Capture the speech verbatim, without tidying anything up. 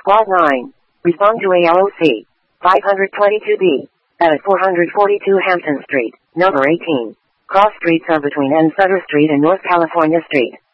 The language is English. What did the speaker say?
Clause nine. Respond to A L O C. five twenty-two B. At four forty-two Hampton Street, number eighteen. Cross streets are between N. Sutter Street and North California Street.